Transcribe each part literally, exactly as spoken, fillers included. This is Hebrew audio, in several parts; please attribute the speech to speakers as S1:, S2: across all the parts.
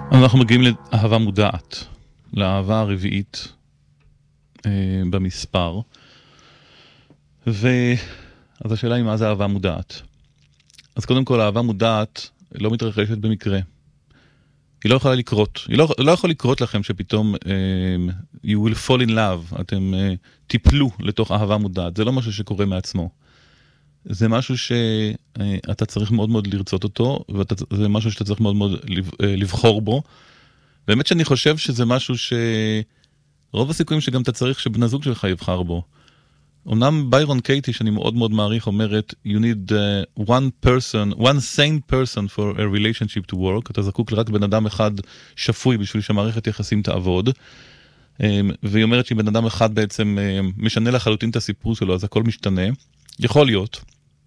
S1: אנחנו מגיעים לאהבה מודעת, לאהבה הרביעית אה, במספר. ואז השאלה היא מה זה אהבה מודעת. אז קודם כל, אהבה מודעת לא מתרחשת במקרה. היא לא יכולה לקרות. היא לא, לא יכול לקרות לכם שפתאום אה, you will fall in love, אתם אה, תיפלו לתוך אהבה מודעת. זה לא משהו שקורה מעצמו. זה משהו שאתה צריך מאוד מאוד לרצות אותו, וזה משהו שאתה צריך מאוד מאוד לבחור בו. באמת שאני חושב שזה משהו שרוב הסיכויים שגם אתה צריך שבן הזוג שלך יבחר בו. אמנם ביירון קייטי, שאני מאוד מאוד מעריך, אומרת, you need uh, one person, one sane person for a relationship to work. אתה זקוק רק בן אדם אחד שפוי בשביל שהמערכת יחסים תעבוד. Um, והיא אומרת שבן אדם אחד בעצם um, משנה לחלוטין את הסיפור שלו, אז הכל משתנה. יכול להיות.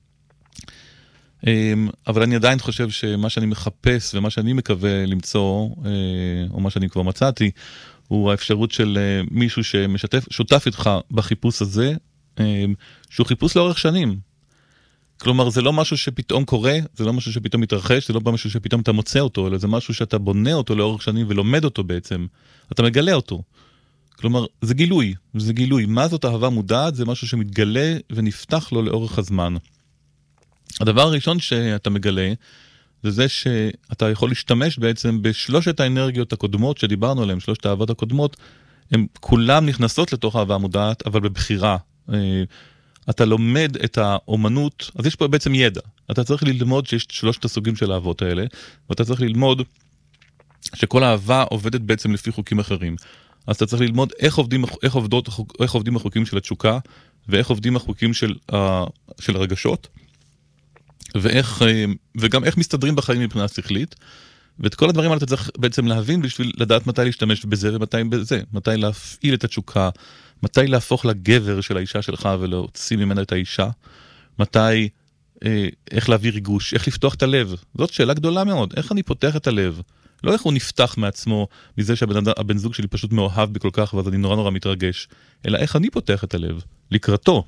S1: Um, אבל אני עדיין חושב שמה שאני מחפש ומה שאני מקווה למצוא, uh, או מה שאני כבר מצאתי, הוא האפשרות של uh, מישהו שמשתף, שותף איתך בחיפוש הזה, שהוא חיפוש לאורך שנים. כלומר, זה לא משהו שפתאום קורה, זה לא משהו שפתאום מתרחש, זה לא משהו שפתאום אתה מוצא אותו, אלא זה משהו שאתה בונה אותו לאורך שנים ולומד אותו בעצם. אתה מגלה אותו. כלומר, זה גילוי, זה גילוי. מה זאת אהבה מודעת? זה משהו שמתגלה ונפתח לו לאורך הזמן. הדבר הראשון שאתה מגלה, זה זה שאתה יכול להשתמש בעצם בשלושת האנרגיות הקודמות שדיברנו עליהן, שלושת האהבות הקודמות, הן כולן נכנסות לתוך אהבה מודעת, אבל בבחירה. אתה לומד את האומנות, אז יש פה בעצם ידע. אתה צריך ללמוד שיש שלושת הסוגים של האהבות האלה, ואתה צריך ללמוד שכל אהבה עובדת בעצם לפי חוקים אחרים. אז אתה צריך ללמוד איך עובדים, איך עובדות, איך עובדים החוקים של התשוקה, ואיך עובדים החוקים של, של הרגשות, ואיך, וגם איך מסתדרים בחיים מבחינה שכלית, ואת כל הדברים האלה אתה צריך בעצם להבין בשביל לדעת מתי להשתמש בזה ומתי בזה, מתי להפעיל את התשוקה, מתי להפוך לגבר של האישה שלך ולהוציא ממנה את האישה, מתי, אה, איך להביא ריגוש, איך לפתוח את הלב. זאת שאלה גדולה מאוד, איך אני פותח את הלב? לא איך הוא נפתח מעצמו מזה שהבן זוג שלי פשוט מאוהב בי כל כך ואז אני נורא נורא מתרגש, אלא איך אני פותח את הלב, לקראתו.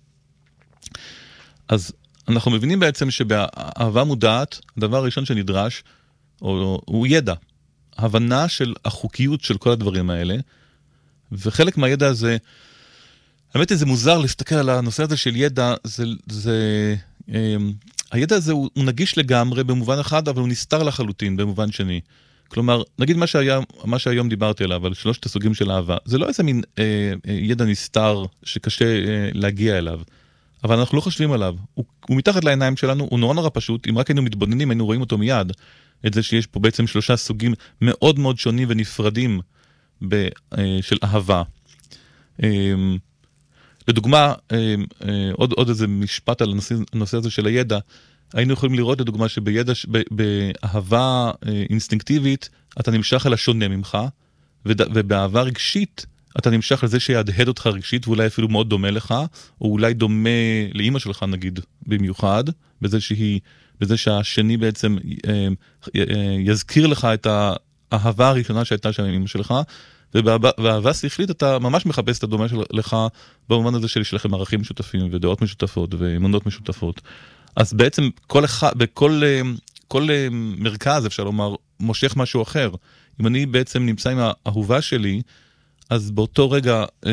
S1: אז אנחנו מבינים בעצם שבאהבה מודעת, הדבר הראשון שנדרש, או, הוא ידע, הבנה של החוקיות של כל הדברים האלה, וחלק מהידע הזה, האמת היא זה מוזר להסתכל על הנושא הזה של ידע, זה, זה, אה, הידע הזה הוא, הוא נגיש לגמרי במובן אחד, אבל הוא נסתר לחלוטין במובן שני. כלומר, נגיד מה, שהיה, מה שהיום דיברתי עליו, על שלושת הסוגים של אהבה, זה לא איזה מין אה, אה, ידע נסתר שקשה אה, להגיע אליו, אבל אנחנו לא חושבים עליו. הוא, הוא מתחת לעיניים שלנו, הוא נורא נורא פשוט, אם רק היינו מתבוננים, היינו רואים אותו מיד, את זה שיש פה בעצם שלושה סוגים מאוד מאוד שונים ונפרדים ב, אה, של אהבה. אה, לדוגמה, אה, אה, עוד, עוד איזה משפט על הנושא, הנושא הזה של הידע, היינו יכולים לראות לדוגמה שבידע, ב, באהבה אה, אינסטינקטיבית, אתה נמשך על השונה ממך, וד, ובאהבה רגשית, אתה נמשך על זה שיהדהד אותך רגשית, ואולי אפילו מאוד דומה לך, או אולי דומה לאמא שלך נגיד, במיוחד, בזה שהיא, בזה שהשני בעצם אה, אה, יזכיר לך את האהבה הראשונה שהייתה שם עם אמא שלך, ובאהבה שכלית אתה ממש מחפש את הדומה שלך, במובן הזה שיש לכם ערכים משותפים, ודעות משותפות, ואמונות משותפות. אז בעצם כל אחד, בכל כל מרכז אפשר לומר, מושך משהו אחר. אם אני בעצם נמצא עם האהובה שלי, אז באותו רגע